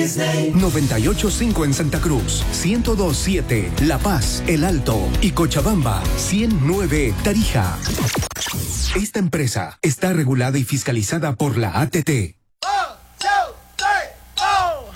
98.5 en Santa Cruz, 102.7 La Paz, El Alto y Cochabamba, 100.9 Tarija. Esta empresa está regulada y fiscalizada por la ATT.